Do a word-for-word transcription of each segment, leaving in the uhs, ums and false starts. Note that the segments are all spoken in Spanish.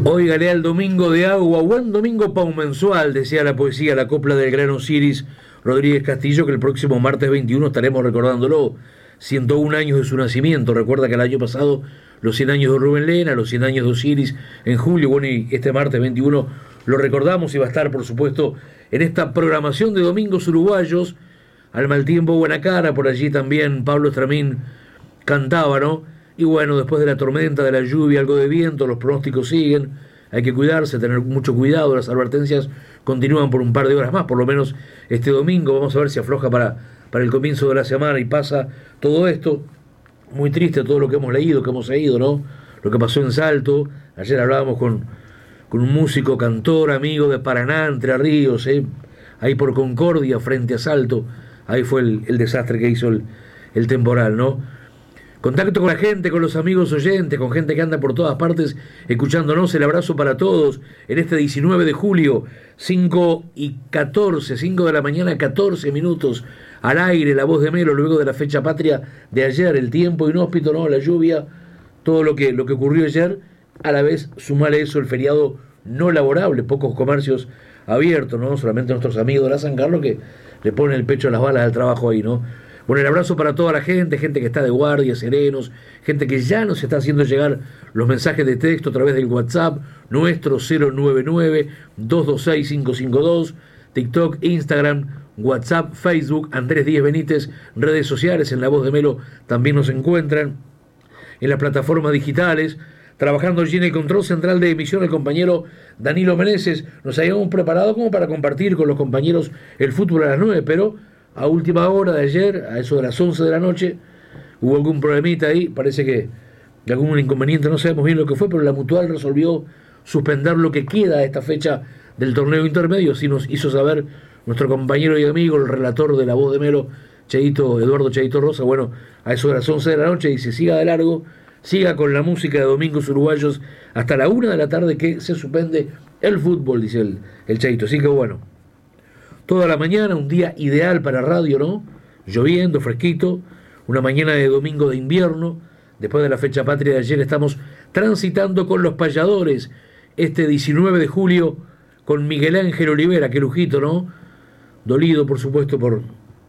Óigale al domingo de agua, buen domingo paumensual, decía la poesía, la copla del gran Osiris Rodríguez Castillo, que el próximo martes veintiuno estaremos recordándolo. ciento un años de su nacimiento. Recuerda que el año pasado los cien años de Rubén Lena, los cien años de Osiris en julio, bueno, y este martes veintiuno lo recordamos y va a estar, por supuesto, en esta programación de domingos uruguayos. Al mal tiempo, buena cara, por allí también Pablo Estramín cantaba, ¿no? Y bueno, después de la tormenta, de la lluvia, algo de viento, los pronósticos siguen, hay que cuidarse, tener mucho cuidado, las advertencias continúan por un par de horas más, por lo menos este domingo, vamos a ver si afloja para, para el comienzo de la semana y pasa todo esto. Muy triste todo lo que hemos leído, que hemos leído, ¿no? Lo que pasó en Salto, ayer hablábamos con, con un músico, cantor, amigo de Paraná, Entre Ríos, ¿eh? Ahí por Concordia, frente a Salto, ahí fue el, el desastre que hizo el, el temporal, ¿no? Contacto con la gente, con los amigos oyentes, con gente que anda por todas partes escuchándonos. El abrazo para todos en este diecinueve de julio, cinco y catorce, cinco de la mañana, catorce minutos al aire, la voz de Melo, luego de la fecha patria de ayer, el tiempo inhóspito, ¿no? La lluvia, todo lo que, lo que ocurrió ayer, a la vez sumale eso el feriado no laborable, pocos comercios abiertos, ¿no? Solamente nuestros amigos de la San Carlos que le ponen el pecho a las balas del trabajo ahí, ¿no? Bueno, el abrazo para toda la gente, gente que está de guardia, serenos, gente que ya nos está haciendo llegar los mensajes de texto a través del WhatsApp nuestro cero nueve nueve, dos dos seis, cinco cinco dos, TikTok, Instagram, WhatsApp, Facebook, Andrés Díez Benítez, redes sociales, en La Voz de Melo también nos encuentran, en las plataformas digitales, trabajando allí en el control central de emisión el compañero Danilo Meneses. Nos habíamos preparado como para compartir con los compañeros el fútbol a las nueve, pero a última hora de ayer, a eso de las once de la noche, hubo algún problemita ahí, parece que algún inconveniente, no sabemos bien lo que fue, pero la Mutual resolvió suspender lo que queda de esta fecha del torneo intermedio. Así nos hizo saber nuestro compañero y amigo, el relator de La Voz de Melo, Cheito, Eduardo Cheito Rosa. Bueno, a eso de las once de la noche dice, siga de largo, siga con la música de Domingos Uruguayos hasta la una de la tarde que se suspende el fútbol, dice el, el Cheito. Así que bueno, toda la mañana, un día ideal para radio, ¿no? Lloviendo, fresquito, una mañana de domingo de invierno. Después de la fecha patria de ayer estamos transitando con los payadores este diecinueve de julio con Miguel Ángel Olivera, qué lujito, ¿no? Dolido, por supuesto, por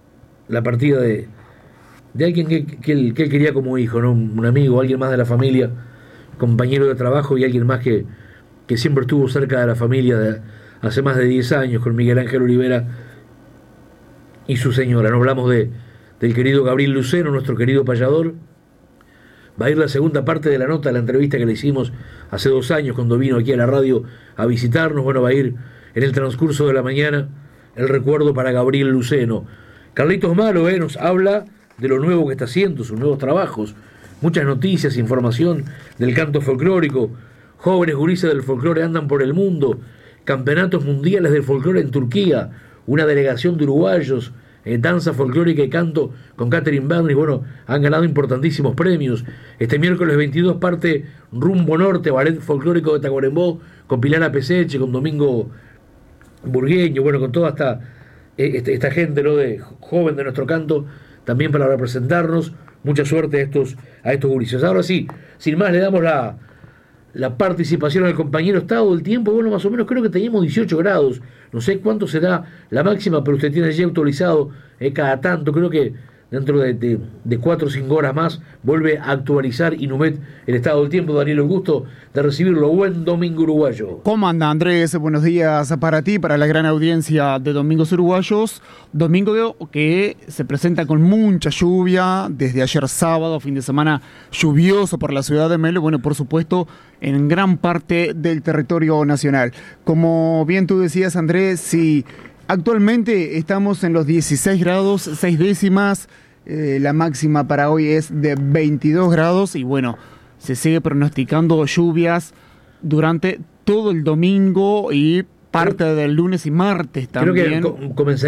la partida de, de alguien que, que, él, que él quería como hijo, ¿no? Un amigo, alguien más de la familia, compañero de trabajo y alguien más que, que siempre estuvo cerca de la familia de, hace más de diez años, con Miguel Ángel Olivera y su señora. No hablamos de, del querido Gabriel Luceno, nuestro querido payador. Va a ir la segunda parte de la nota, de la entrevista que le hicimos hace dos años cuando vino aquí a la radio a visitarnos. Bueno, va a ir en el transcurso de la mañana el recuerdo para Gabriel Luceno. Carlitos Malo eh, nos habla de lo nuevo que está haciendo, sus nuevos trabajos, muchas noticias, información del canto folclórico. Jóvenes gurises del folclore andan por el mundo. Campeonatos mundiales del folclore en Turquía, una delegación de uruguayos, eh, danza folclórica y canto con Catherine Bernis, bueno, han ganado importantísimos premios. Este miércoles veintidós parte Rumbo Norte, ballet folclórico de Tacuarembó, con Pilar Peseche, con Domingo Burgueño, bueno, con toda esta, eh, esta gente, ¿no?, de joven de nuestro canto, también para representarnos. Mucha suerte a estos, a estos gurises. Ahora sí, sin más, le damos la... la participación al compañero. Estado del tiempo, bueno, más o menos creo que teníamos dieciocho grados, no sé cuánto será la máxima, pero usted tiene allí actualizado eh, cada tanto, creo que dentro de, de, de cuatro o cinco horas más vuelve a actualizar Inumet el estado del tiempo. Daniel, un gusto de recibirlo. Buen domingo uruguayo. ¿Cómo anda, Andrés? Buenos días para ti, para la gran audiencia de Domingos Uruguayos. Domingo que se presenta con mucha lluvia desde ayer sábado, fin de semana lluvioso por la ciudad de Melo, bueno, por supuesto en gran parte del territorio nacional. Como bien tú decías, Andrés, si actualmente estamos en los dieciséis grados, seis décimas, eh, la máxima para hoy es de veintidós grados y bueno, se sigue pronosticando lluvias durante todo el domingo y parte del lunes y martes también. Creo que comenzaría